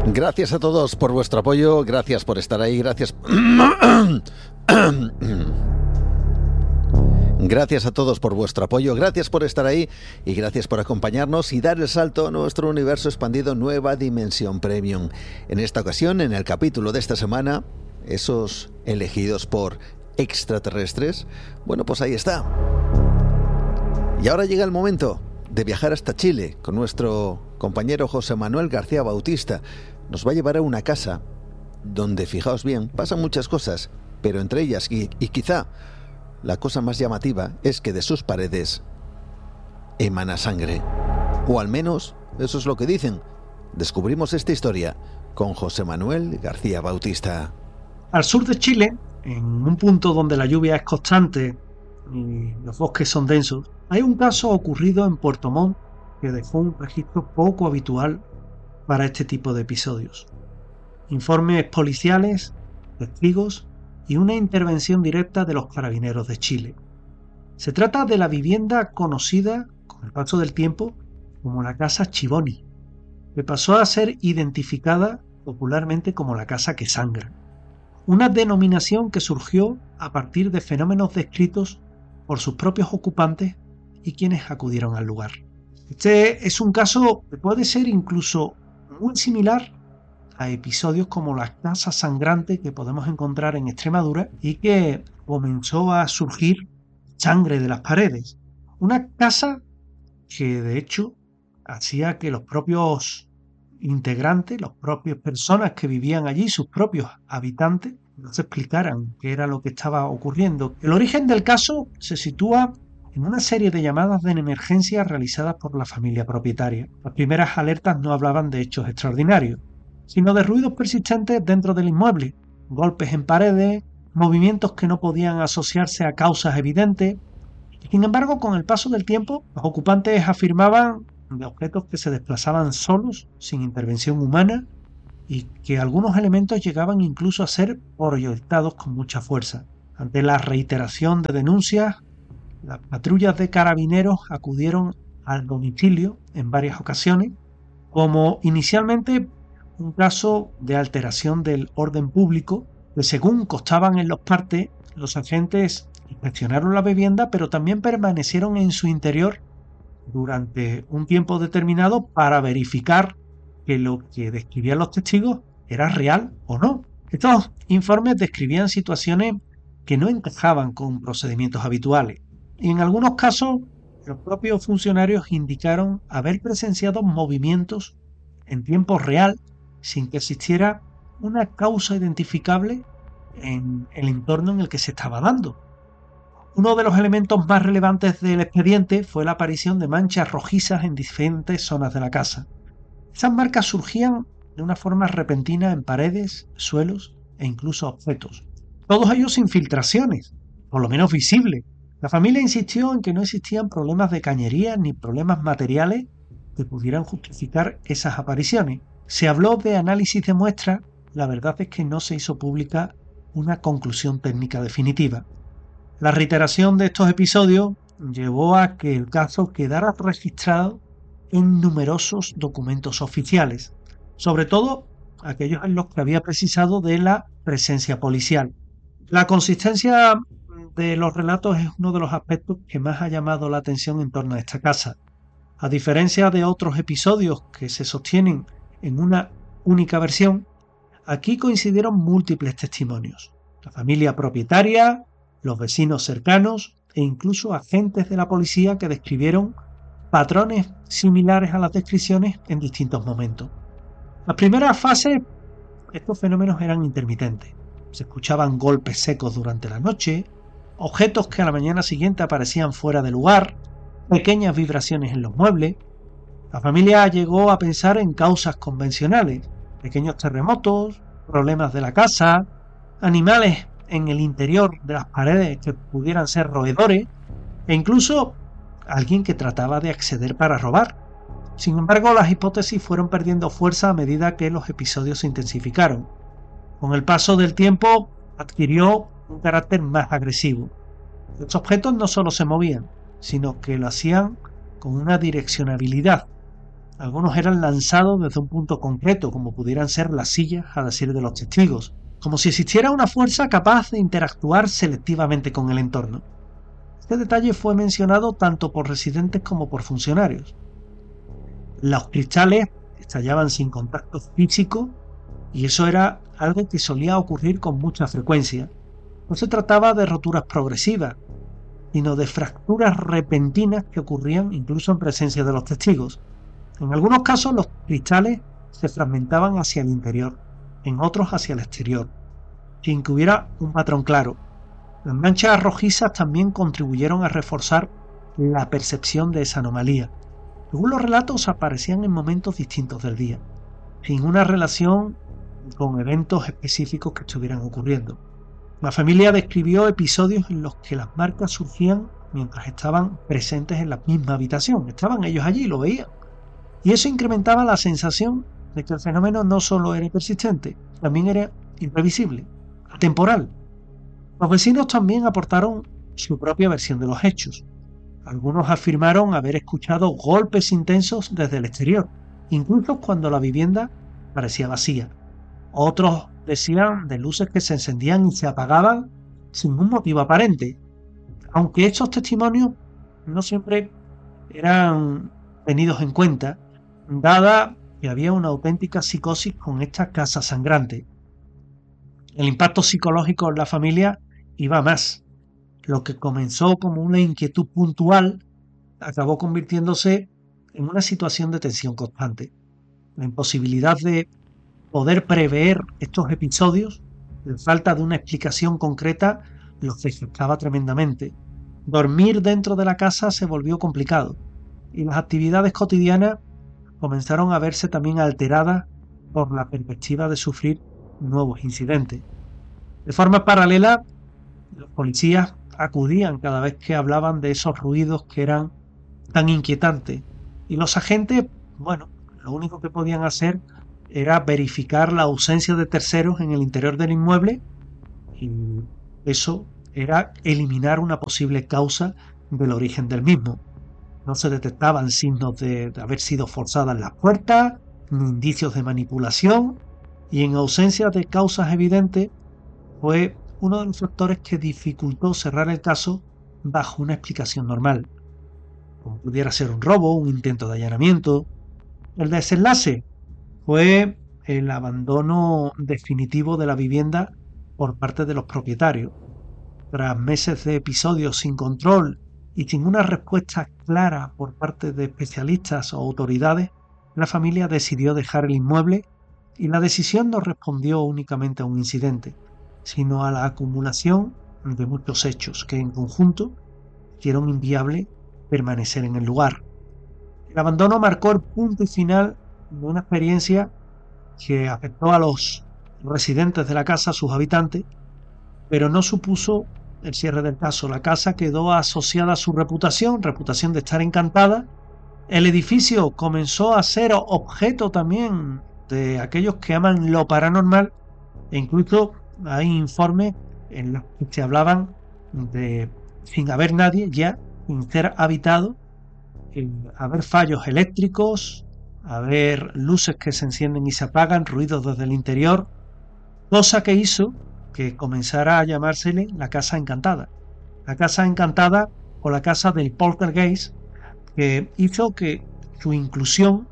Gracias a todos por vuestro apoyo, gracias por estar ahí, gracias... Gracias a todos por vuestro apoyo, gracias por estar ahí y gracias por acompañarnos y dar el salto a nuestro universo expandido Nueva Dimensión Premium. En esta ocasión, en el capítulo de esta semana, esos elegidos por extraterrestres, bueno, pues ahí está. Y ahora llega el momento de viajar hasta Chile con nuestro compañero José Manuel García Bautista. Nos va a llevar a una casa donde, fijaos bien, pasan muchas cosas, pero entre ellas, y quizá la cosa más llamativa, es que de sus paredes emana sangre. O al menos, eso es lo que dicen. Descubrimos esta historia con José Manuel García Bautista. Al sur de Chile, en un punto donde la lluvia es constante y los bosques son densos, hay un caso ocurrido en Puerto Montt que dejó un registro poco habitual para este tipo de episodios. Informes policiales, testigos y una intervención directa de los carabineros de Chile. Se trata de la vivienda conocida, con el paso del tiempo, como la Casa Chivoni, que pasó a ser identificada popularmente como la Casa que Sangra, una denominación que surgió a partir de fenómenos descritos por sus propios ocupantes y quienes acudieron al lugar. Este es un caso que puede ser incluso muy similar a episodios como la Casa Sangrante que podemos encontrar en Extremadura y que comenzó a surgir sangre de las paredes. Una casa que de hecho hacía que los propios integrantes, las propias personas que vivían allí, sus propios habitantes, nos explicaran qué era lo que estaba ocurriendo. El origen del caso se sitúa en una serie de llamadas de emergencia realizadas por la familia propietaria. Las primeras alertas no hablaban de hechos extraordinarios, sino de ruidos persistentes dentro del inmueble, golpes en paredes, movimientos que no podían asociarse a causas evidentes. Sin embargo, con el paso del tiempo, los ocupantes afirmaban de objetos que se desplazaban solos, sin intervención humana, y que algunos elementos llegaban incluso a ser proyectados con mucha fuerza. Ante la reiteración de denuncias, las patrullas de carabineros acudieron al domicilio en varias ocasiones, como inicialmente un caso de alteración del orden público, que según constaban en los partes, los agentes inspeccionaron la vivienda, pero también permanecieron en su interior durante un tiempo determinado para verificar que lo que describían los testigos era real o no. Estos informes describían situaciones que no encajaban con procedimientos habituales, y en algunos casos los propios funcionarios indicaron haber presenciado movimientos en tiempo real sin que existiera una causa identificable en el entorno en el que se estaba dando. Uno de los elementos más relevantes del expediente fue la aparición de manchas rojizas en diferentes zonas de la casa. Esas marcas surgían de una forma repentina en paredes, suelos e incluso objetos. Todos ellos sin filtraciones, por lo menos visibles. La familia insistió en que no existían problemas de cañería ni problemas materiales que pudieran justificar esas apariciones. Se habló de análisis de muestras, la verdad es que no se hizo pública una conclusión técnica definitiva. La reiteración de estos episodios llevó a que el caso quedara registrado en numerosos documentos oficiales, sobre todo aquellos en los que había precisado de la presencia policial. La consistencia de los relatos es uno de los aspectos que más ha llamado la atención en torno a esta casa. A diferencia de otros episodios que se sostienen en una única versión, aquí coincidieron múltiples testimonios. La familia propietaria, los vecinos cercanos e incluso agentes de la policía que describieron patrones similares a las descripciones en distintos momentos. Las primeras fases, estos fenómenos eran intermitentes. Se escuchaban golpes secos durante la noche, objetos que a la mañana siguiente aparecían fuera de lugar, pequeñas vibraciones en los muebles. La familia llegó a pensar en causas convencionales, pequeños terremotos, problemas de la casa, animales en el interior de las paredes que pudieran ser roedores, e incluso alguien que trataba de acceder para robar. Sin embargo, las hipótesis fueron perdiendo fuerza a medida que los episodios se intensificaron. Con el paso del tiempo, adquirió un carácter más agresivo. Los objetos no solo se movían, sino que lo hacían con una direccionabilidad. Algunos eran lanzados desde un punto concreto, como pudieran ser las sillas, a decir de los testigos, como si existiera una fuerza capaz de interactuar selectivamente con el entorno. Este detalle fue mencionado tanto por residentes como por funcionarios. Los cristales estallaban sin contacto físico y eso era algo que solía ocurrir con mucha frecuencia. No se trataba de roturas progresivas, sino de fracturas repentinas que ocurrían incluso en presencia de los testigos. En algunos casos los cristales se fragmentaban hacia el interior, en otros hacia el exterior, sin que hubiera un patrón claro. Las manchas rojizas también contribuyeron a reforzar la percepción de esa anomalía. Según los relatos, aparecían en momentos distintos del día, sin una relación con eventos específicos que estuvieran ocurriendo. La familia describió episodios en los que las marcas surgían mientras estaban presentes en la misma habitación. Estaban ellos allí y lo veían. Y eso incrementaba la sensación de que el fenómeno no solo era persistente, también era imprevisible, atemporal. Los vecinos también aportaron su propia versión de los hechos. Algunos afirmaron haber escuchado golpes intensos desde el exterior, incluso cuando la vivienda parecía vacía. Otros decían de luces que se encendían y se apagaban sin un motivo aparente, aunque estos testimonios no siempre eran tenidos en cuenta, dada que había una auténtica psicosis con esta casa sangrante. El impacto psicológico en la familia iba a más. Lo que comenzó como una inquietud puntual acabó convirtiéndose en una situación de tensión constante. La imposibilidad de poder prever estos episodios, la falta de una explicación concreta, los desgastaba tremendamente. Dormir dentro de la casa se volvió complicado y las actividades cotidianas comenzaron a verse también alteradas por la perspectiva de sufrir nuevos incidentes. De forma paralela, los policías acudían cada vez que hablaban de esos ruidos que eran tan inquietantes y los agentes, lo único que podían hacer era verificar la ausencia de terceros en el interior del inmueble y eso era eliminar una posible causa del origen del mismo. No se detectaban signos de haber sido forzadas las puertas, ni indicios de manipulación, y en ausencia de causas evidentes fue uno de los factores que dificultó cerrar el caso bajo una explicación normal, como pudiera ser un robo, un intento de allanamiento. El desenlace fue el abandono definitivo de la vivienda por parte de los propietarios. Tras meses de episodios sin control y sin una respuesta clara por parte de especialistas o autoridades, la familia decidió dejar el inmueble y la decisión no respondió únicamente a un incidente, sino a la acumulación de muchos hechos que en conjunto hicieron inviable permanecer en el lugar. El abandono marcó el punto y final de una experiencia que afectó a los residentes de la casa, sus habitantes, pero no supuso el cierre del caso. La casa quedó asociada a su reputación de estar encantada. El edificio comenzó a ser objeto también de aquellos que aman lo paranormal e incluso hay informes en los que se hablaban de, sin haber nadie ya, sin ser habitado, haber fallos eléctricos, haber luces que se encienden y se apagan, ruidos desde el interior, cosa que hizo que comenzara a llamársele la casa encantada. La casa encantada o la casa del poltergeist, que hizo que su inclusión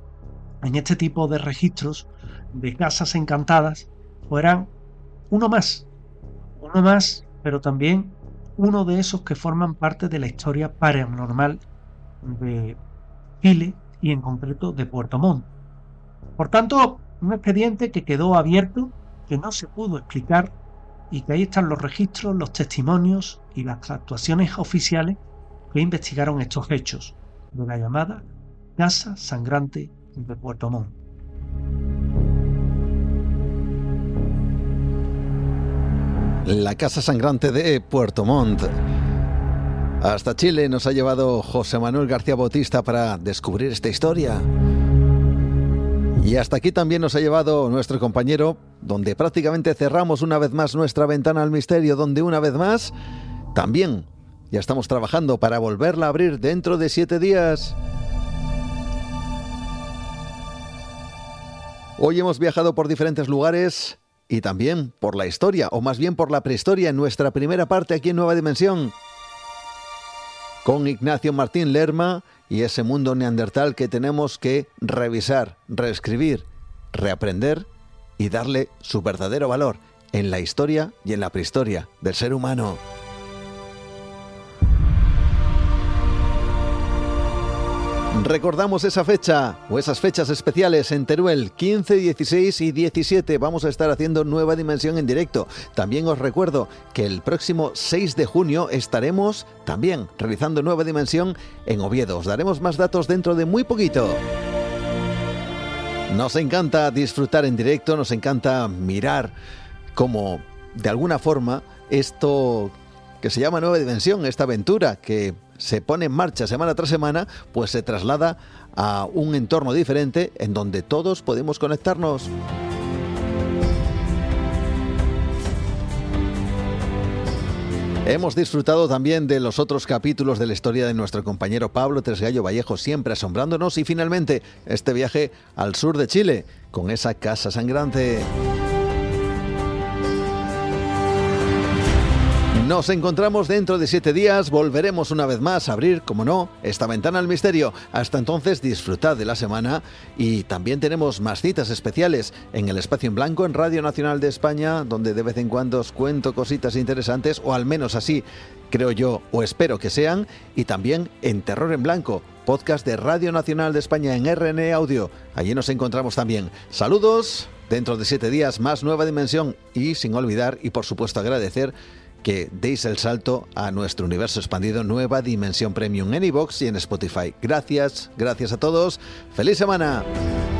en este tipo de registros de casas encantadas fueran uno más, pero también uno de esos que forman parte de la historia paranormal de Chile y en concreto de Puerto Montt. Por tanto, un expediente que quedó abierto, que no se pudo explicar y que ahí están los registros, los testimonios y las actuaciones oficiales que investigaron estos hechos de la llamada Casa Sangrante de Puerto Montt. La Casa Sangrante de Puerto Montt. Hasta Chile nos ha llevado José Manuel García Bautista para descubrir esta historia. Y hasta aquí también nos ha llevado nuestro compañero, donde prácticamente cerramos una vez más nuestra ventana al misterio, donde una vez más también ya estamos trabajando para volverla a abrir dentro de 7 días. Hoy hemos viajado por diferentes lugares y también por la historia, o más bien por la prehistoria, en nuestra primera parte aquí en Nueva Dimensión, con Ignacio Martín Lerma y ese mundo neandertal que tenemos que revisar, reescribir, reaprender y darle su verdadero valor en la historia y en la prehistoria del ser humano. Recordamos esa fecha o esas fechas especiales en Teruel, 15, 16 y 17. Vamos a estar haciendo Nueva Dimensión en directo. También os recuerdo que el próximo 6 de junio estaremos también realizando Nueva Dimensión en Oviedo. Os daremos más datos dentro de muy poquito. Nos encanta disfrutar en directo, nos encanta mirar cómo de alguna forma esto que se llama Nueva Dimensión, esta aventura que se pone en marcha semana tras semana, pues se traslada a un entorno diferente en donde todos podemos conectarnos. Hemos disfrutado también de los otros capítulos de la historia de nuestro compañero Pablo Tresgallo Vallejo, siempre asombrándonos, y finalmente este viaje al sur de Chile con esa casa sangrante. Nos encontramos dentro de 7 días, volveremos una vez más a abrir, como no, esta ventana al misterio. Hasta entonces disfrutad de la semana y también tenemos más citas especiales en el Espacio en Blanco en Radio Nacional de España, donde de vez en cuando os cuento cositas interesantes, o al menos así creo yo o espero que sean, y también en Terror en Blanco, podcast de Radio Nacional de España en RNE Audio. Allí nos encontramos también. Saludos, dentro de 7 días más Nueva Dimensión, y sin olvidar y por supuesto agradecer que deis el salto a nuestro universo expandido Nueva Dimensión Premium en iVoox y en Spotify. Gracias a todos. ¡Feliz semana!